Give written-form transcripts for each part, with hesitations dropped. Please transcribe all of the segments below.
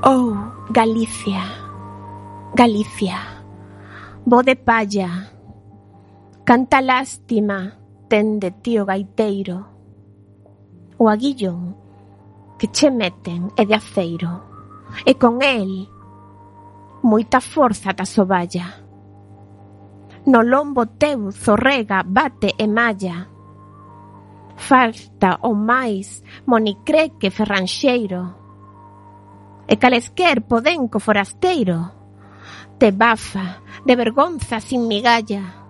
Oh, Galicia, Galicia, voz de palla, canta lástima ten de ti o gaiteiro, o aguillón que che meten é de aceiro, e con el moita forza da soballa. No lombo teu zorrega bate e malla, falta o máis monicreque ferranxeiro, e calesquer podenco forasteiro te bafa de vergonza sin migalla.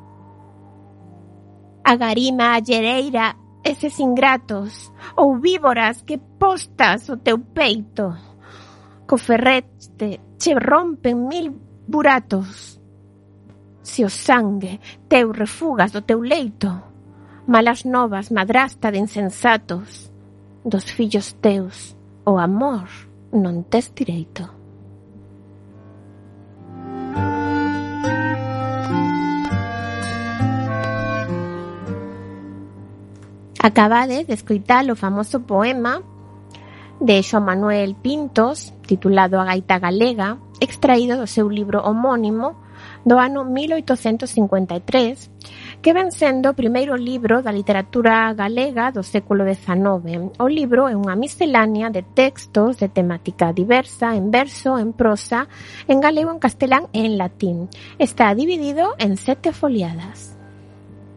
A garima allereira eses ingratos ou víboras que postas o teu peito, co ferrete che rompen mil buratos. Se o sangue teu refugas do teu leito, malas novas, madrasta de insensatos, dos fillos teus o amor non tes direito. Acabades de escoitar o famoso poema de Xoán Manuel Pintos, titulado A gaita galega, extraído do seu libro homónimo do ano 1853, que ven sendo o primeiro libro da literatura galega do século XIX. O libro é unha miscelánea de textos de temática diversa, en verso, en prosa, en galego, en castelán e en latín. Está dividido en 7 foliadas.